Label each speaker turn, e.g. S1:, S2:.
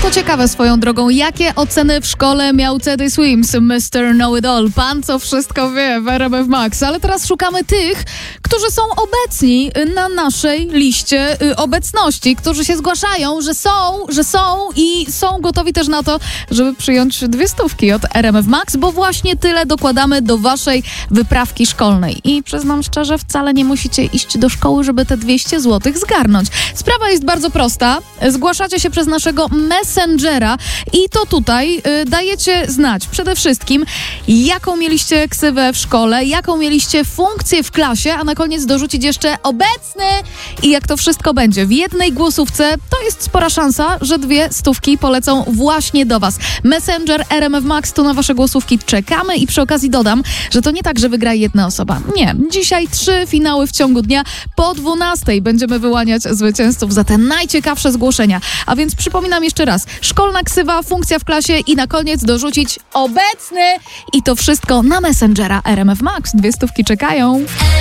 S1: To ciekawe swoją drogą, jakie oceny w szkole miał Teddy Swims, Mr. Know-It-All, pan co wszystko wie w RMF Max. Ale teraz szukamy tych, którzy są obecni na naszej liście obecności, którzy się zgłaszają, że są i są gotowi też na to, żeby przyjąć 200 od RMF Max, bo właśnie tyle dokładamy do waszej wyprawki szkolnej. I przyznam szczerze, wcale nie musicie iść do szkoły, żeby te 200 zł zgarnąć. Sprawa jest bardzo prosta. Zgłaszacie się przez naszego Messengera i to tutaj dajecie znać przede wszystkim, jaką mieliście ksywę w szkole, jaką mieliście funkcję w klasie, a na koniec dorzucić jeszcze obecny i jak to wszystko będzie w jednej głosówce, to jest spora szansa, że 200 polecą właśnie do was. Messenger RMF Max, tu na wasze głosówki czekamy i przy okazji dodam, że to nie tak, że wygra jedna osoba. Nie, dzisiaj 3 finały w ciągu dnia. Po 12 będziemy wyłaniać zwycięzców za te najciekawsze zgłoszenia. A więc przypominam jeszcze raz, szkolna ksywa, funkcja w klasie i na koniec dorzucić obecny i to wszystko na Messengera RMF Max. 200 czekają.